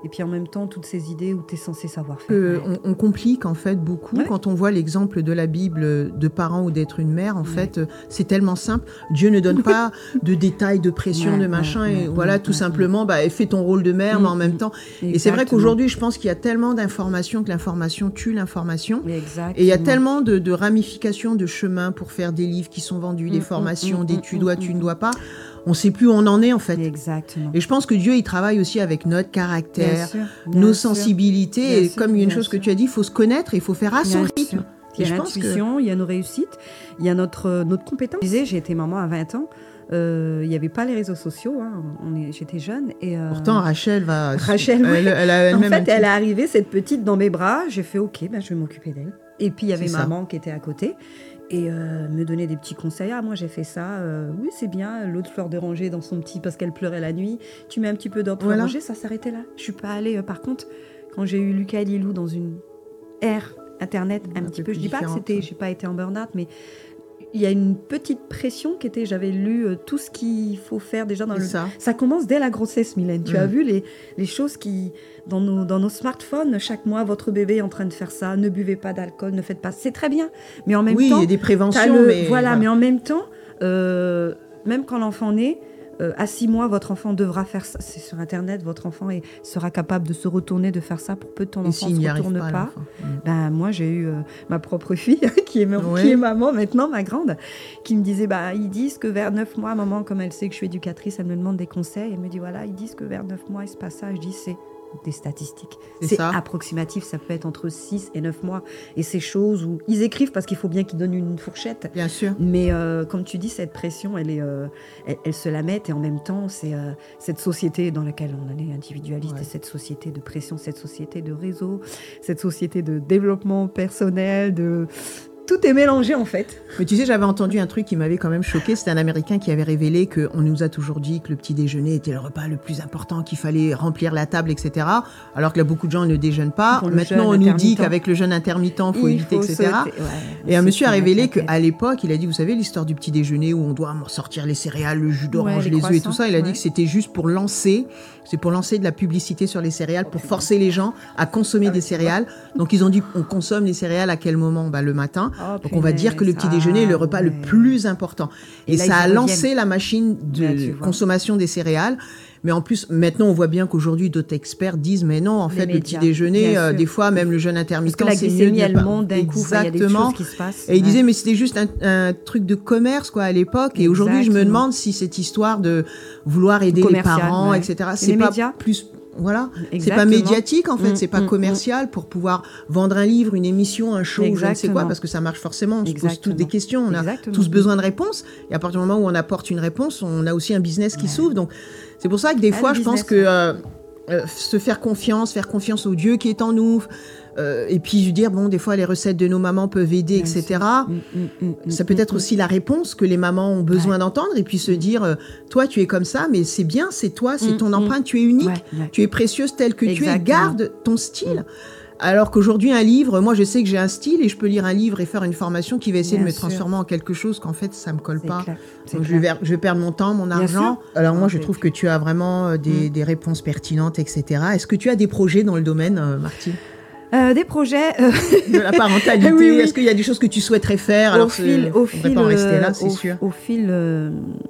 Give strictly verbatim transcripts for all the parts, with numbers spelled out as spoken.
et puis en même temps, toutes ces idées où tu es censé savoir faire. Euh, on, on complique en fait beaucoup. Ouais. Quand on voit l'exemple de la Bible de parents ou d'être une mère, en ouais. fait, c'est tellement simple. Dieu ne donne pas de détails, de pression, ouais, de machin, ouais, et ouais, voilà, ouais, tout ouais, simplement, ouais. bah, fais ton rôle de mère, mmh, mais en même temps. Exactement. Et c'est vrai qu'aujourd'hui, je pense qu'il y a tellement d'informations que l'information tue l'information. Exactement. Et il y a tellement de, de ramifications, de chemins pour faire des livres qui sont vendus, mmh, des formations, mmh, des tu mmh, dois, mmh, tu mmh. ne dois pas. On ne sait plus où on en est, en fait. Exactement. Et je pense que Dieu, il travaille aussi avec notre caractère, bien sûr, bien nos sûr. sensibilités. Bien et sûr, comme il y a une chose sûr. que tu as dit, il faut se connaître et il faut faire à son bien rythme. Sûr. Il y a l'intuition, que... il y a nos réussites, il y a notre, notre compétence. Je disais, j'ai été maman à vingt ans. Euh, il n'y avait pas les réseaux sociaux, hein. On est, j'étais jeune. Et euh... Pourtant, Rachel va... Rachel, elle, elle a elle en fait, elle est arrivée, cette petite, dans mes bras. J'ai fait, OK, ben, je vais m'occuper d'elle. Et puis, il y avait c'est maman ça. Qui était à côté. Et euh, me donner des petits conseils. Ah, moi, j'ai fait ça. Euh, oui, c'est bien. L'autre fleur d'oranger dans son petit... Parce qu'elle pleurait la nuit. Tu mets un petit peu d'autre fleur d'oranger, ça s'arrêtait là. Je ne suis pas allée... Euh, par contre, quand j'ai eu Lucas et Lilou dans une ère Internet un, un petit peu... Je ne dis pas que c'était... Je n'ai pas été en burn-out, mais... Il y a une petite pression qui était, j'avais lu euh, tout ce qu'il faut faire déjà dans c'est le... Ça. Ça commence dès la grossesse, Mylène. Tu mmh. as vu les, les choses qui, dans nos, dans nos smartphones, chaque mois, votre bébé est en train de faire ça, ne buvez pas d'alcool, ne faites pas... C'est très bien, mais en même oui, temps... Oui, il y a des préventions, le... mais... Voilà, voilà, mais en même temps, euh, même quand l'enfant naît, euh, à six mois, votre enfant devra faire ça. C'est sur Internet, votre enfant est, sera capable de se retourner, de faire ça pour peu de ton enfant ne se retourne pas. pas. Mmh. Ben, moi, j'ai eu euh, ma propre fille, qui, est, oui. qui est maman maintenant, ma grande, qui me disait, bah, ils disent que vers neuf mois, maman, comme elle sait que je suis éducatrice, elle me demande des conseils. Elle me dit, voilà, ils disent que vers neuf mois, il se passe ça. Je dis, c'est des statistiques. C'est, c'est approximatif, ça peut être entre six et neuf mois. Et ces choses où ils écrivent parce qu'il faut bien qu'ils donnent une fourchette. Bien sûr. Mais euh, comme tu dis, cette pression, elle, est, euh, elle, elle se la met et en même temps, c'est euh, cette société dans laquelle on est individualiste, ouais. cette société de pression, cette société de réseau, cette société de développement personnel, de... Tout est mélangé, en fait. Mais tu sais, j'avais entendu un truc qui m'avait quand même choqué. C'était un Américain qui avait révélé qu'on nous a toujours dit que le petit déjeuner était le repas le plus important, qu'il fallait remplir la table, et cetera. Alors que là, beaucoup de gens ne déjeunent pas. Maintenant, on nous dit qu'avec le jeûne intermittent, il faut éviter, faut et cetera. Ouais, et un monsieur a révélé qu'à l'époque, il a dit, vous savez, l'histoire du petit déjeuner où on doit sortir les céréales, le jus d'orange, ouais, les, les œufs et tout ça, il a ouais. dit que c'était juste pour lancer, c'est pour lancer de la publicité sur les céréales, pour forcer les gens à consommer ah, des céréales. Donc, ils ont dit, on consomme les céréales à quel moment ? Bah, le matin. Oh, donc on va dire que le petit déjeuner est le repas ouais. le plus important. Et, et là, ça a lancé reviennent. La machine de là, consommation des céréales. Mais en plus, maintenant, on voit bien qu'aujourd'hui, d'autres experts disent, mais non, en les fait, médias, le petit déjeuner, euh, des fois, même le jeûne intermittent, parce que la c'est glycémie, mieux de elle pas... monte d'un coup, il y a des choses qui se passent. Et ouais. il disait, mais c'était juste un, un truc de commerce, quoi, à l'époque. Et Exactement. Aujourd'hui, je me demande si cette histoire de vouloir aider les parents, ouais. et cetera, c'est pas médias. Plus... Voilà, Exactement. C'est pas médiatique en fait, mmh, c'est pas mmh, commercial mmh. pour pouvoir vendre un livre, une émission, un show, Exactement. Je ne sais quoi, parce que ça marche forcément, on Exactement. Se pose toutes des questions, on Exactement. a tous besoin de réponses, et à partir du moment où on apporte une réponse, on a aussi un business qui ouais. s'ouvre, donc c'est pour ça que des ah, fois je business, pense que euh, euh, se faire confiance, faire confiance au Dieu qui est en nous, Euh, et puis je veux dire bon des fois les recettes de nos mamans peuvent aider Bien etc mm, mm, mm, ça peut être mm, aussi la réponse que les mamans ont besoin ouais. d'entendre et puis se dire euh, toi tu es comme ça mais c'est bien c'est toi c'est ton mm, empreinte tu es unique ouais, ouais. tu es précieuse telle que Exactement. Tu es garde ton style mm. alors qu'aujourd'hui un livre moi je sais que j'ai un style et je peux lire un livre et faire une formation qui va essayer Bien de me sûr. Transformer en quelque chose qu'en fait ça me colle c'est pas donc je vais, je vais perdre mon temps mon argent alors moi je trouve que tu as vraiment des, mm. des réponses pertinentes etc est-ce que tu as des projets dans le domaine euh, Martine? Euh, des projets euh... de la parentalité. oui, oui. Est-ce qu'il y a des choses que tu souhaiterais faire au Alors, fil, au fil, pas en rester là, c'est au, sûr. Au fil, euh,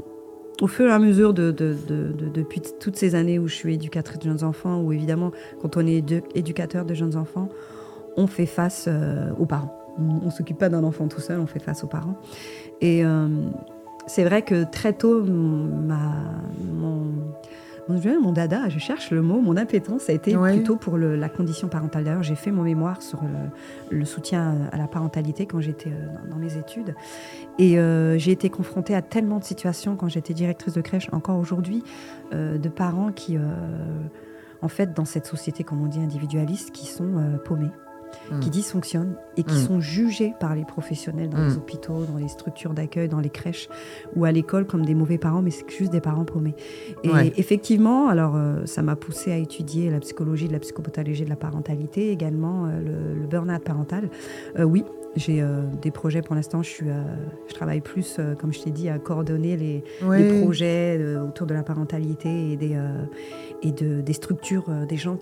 au fur et à mesure de, de, de, de depuis t- toutes ces années où je suis éducatrice de jeunes enfants, où évidemment, quand on est édu- éducateur de jeunes enfants, on fait face euh, aux parents. On, on s'occupe pas d'un enfant tout seul, on fait face aux parents. Et euh, c'est vrai que très tôt, ma, mon Mon, mon dada, je cherche le mot, mon appétence a été ouais. plutôt pour le, la condition parentale. D'ailleurs, j'ai fait mon mémoire sur le, le soutien à la parentalité quand j'étais dans, dans mes études. Et euh, j'ai été confrontée à tellement de situations quand j'étais directrice de crèche, encore aujourd'hui, euh, de parents qui, euh, en fait, dans cette société, comme on dit, individualiste, qui sont euh, paumés. Mmh. qui dysfonctionnent et qui mmh. sont jugés par les professionnels dans mmh. les hôpitaux, dans les structures d'accueil, dans les crèches ou à l'école comme des mauvais parents, mais c'est juste des parents paumés. Et ouais. effectivement, alors euh, ça m'a poussée à étudier la psychologie de la psychopathologie de la parentalité, également euh, le, le burn-out parental. Euh, oui, j'ai euh, des projets pour l'instant, je, suis, euh, je travaille plus, euh, comme je t'ai dit, à coordonner les, ouais. les projets euh, autour de la parentalité et des, euh, et de, des structures, euh, des gens